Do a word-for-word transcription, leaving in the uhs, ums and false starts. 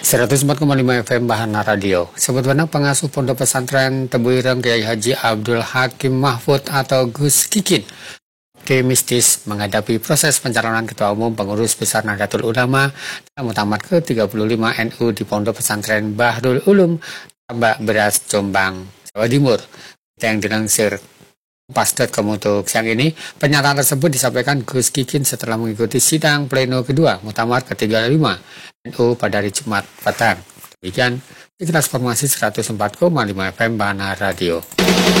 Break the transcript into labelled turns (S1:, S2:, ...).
S1: seratus empat koma lima F M Bahana Radio. Sebagaimana pengasuh Pondok Pesantren Tebu Ireng Kiai Haji Abdul Hakim Mahfud atau Gus Kikin optimistis menghadapi proses pencalonan Ketua Umum Pengurus Besar Nahdlatul Ulama dalam Muktamar ke tiga puluh lima N U di Pondok Pesantren Bahrul Ulum, Tambak Beras, Jombang, Jawa Timur. Yang dilansir Kompas titik com untuk siang ini, pernyataan tersebut disampaikan Gus Kikin setelah mengikuti sidang pleno kedua Muktamar ke tiga puluh lima N U pada hari Jumat petang. Demikian, sekilas formasi seratus empat koma lima F M Bahana Radio.